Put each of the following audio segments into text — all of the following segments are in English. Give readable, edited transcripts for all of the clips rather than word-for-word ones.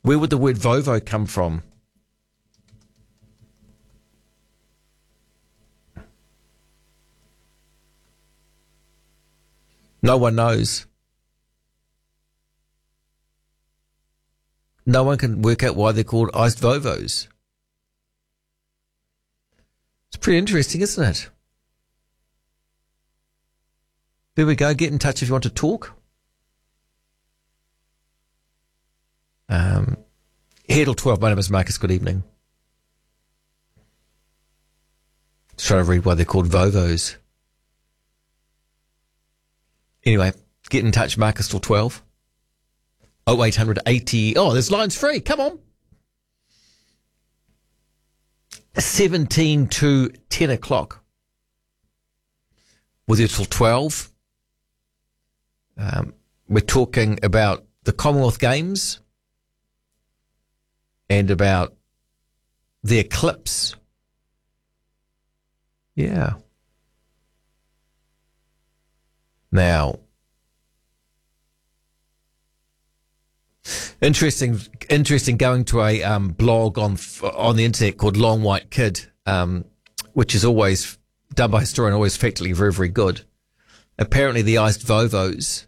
Where would the word Vovo come from? No one knows. No one can work out why they're called iced Vovos. It's pretty interesting, isn't it? There we go. Get in touch if you want to talk. Headle 12. My name is Marcus. Good evening. Just trying to read why they're called Vovos. Anyway, get in touch, Marcus till 12. 0800 80. Oh, there's lines free. Come on. 17 to 10 o'clock. With you till 12. We're talking about the Commonwealth Games and about the eclipse. Yeah. Now, interesting going to a blog on the internet called Long White Kid, which is always done by a historian, always factually very, very good. Apparently the iced Vovos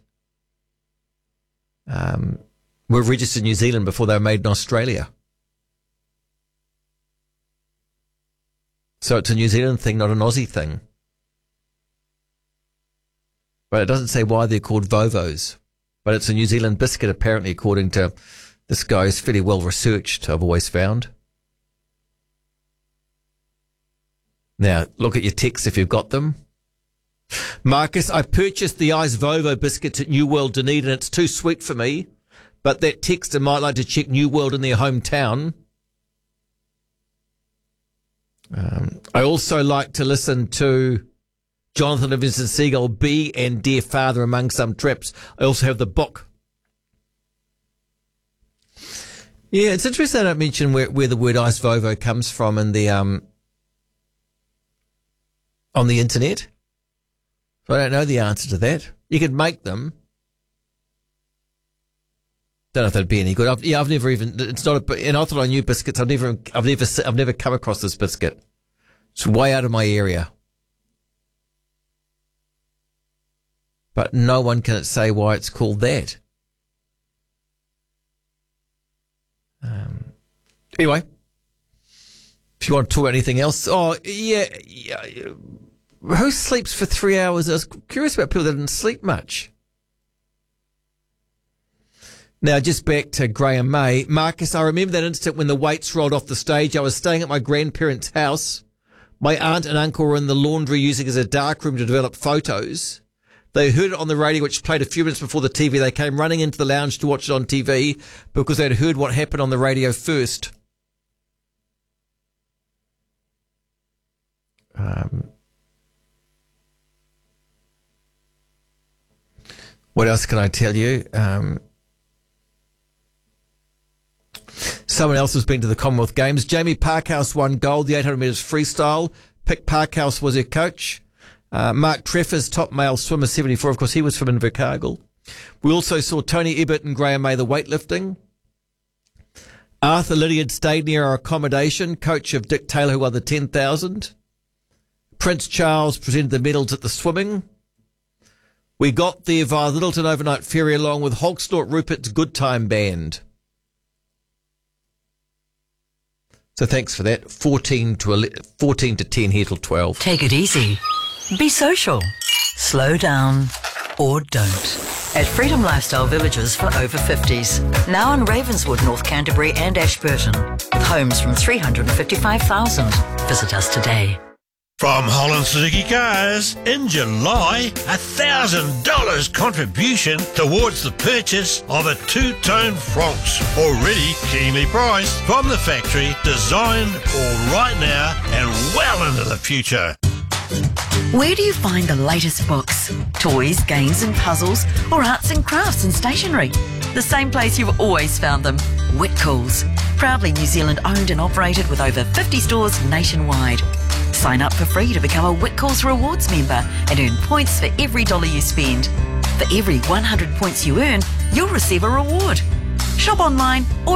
were registered in New Zealand before they were made in Australia. So it's a New Zealand thing, not an Aussie thing. But it doesn't say why they're called Vovos. But it's a New Zealand biscuit, apparently, according to this guy who's fairly well researched, I've always found. Now, look at your texts if you've got them. Marcus, I purchased the Ice Vovo biscuits at New World Dunedin. It's too sweet for me. But that texter might like to check New World in their hometown. I also like to listen to Jonathan Livingston Seagull, Be and Dear Father Among Some Traps. I also have the book. Yeah, it's interesting I don't mention where the word Ice Vovo comes from in the on the internet. So I don't know the answer to that. You could make them. Don't know if that'd be any good. I've never even. It's not. And I thought I knew biscuits. I've never come across this biscuit. It's way out of my area. But no one can say why it's called that. Anyway, if you want to talk about anything else, yeah. Who sleeps for 3 hours? I was curious about people that didn't sleep much. Now, just back to Graham May. Marcus, I remember that instant when the weights rolled off the stage. I was staying at my grandparents' house. My aunt and uncle were in the laundry using it as a darkroom to develop photos. They heard it on the radio, which played a few minutes before the TV. They came running into the lounge to watch it on TV because they'd heard what happened on the radio first. What else can I tell you? Someone else has been to the Commonwealth Games. Jamie Parkhouse won gold, the 800 metres freestyle. Pick Parkhouse was her coach. Mark Treffers, top male swimmer, 74. Of course, he was from Invercargill. We also saw Tony Ebbett and Graham May, the weightlifting. Arthur Lydiard stayed near our accommodation, coach of Dick Taylor, who won the 10,000. Prince Charles presented the medals at the swimming. We got there via Littleton overnight ferry along with Hogsnort Rupert's Good Time Band. So thanks for that. 14 to 10 here till 12. Take it easy. Be social. Slow down or don't. At Freedom Lifestyle Villages for over 50s. Now in Ravenswood, North Canterbury and Ashburton. With homes from $355,000. Visit us today. From Holland Suzuki Cars, in July, $1,000 contribution towards the purchase of a two-tone Franx. Already keenly priced from the factory, designed for right now and well into the future. Where do you find the latest books, toys, games and puzzles, or arts and crafts and stationery? The same place you've always found them, Whitcoulls. Proudly New Zealand owned and operated with over 50 stores nationwide. Sign up for free to become a Whitcoulls Rewards member and earn points for every dollar you spend. For every 100 points you earn, you'll receive a reward. Shop online or